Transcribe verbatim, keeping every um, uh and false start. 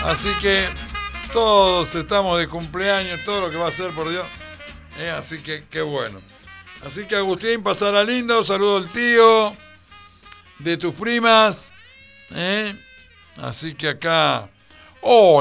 Así que todos estamos de cumpleaños, todo lo que va a ser, por Dios. Eh, así que qué bueno. Así que Agustín, pasala lindo, saludo al tío, de tus primas. Eh. Así que acá... Oh,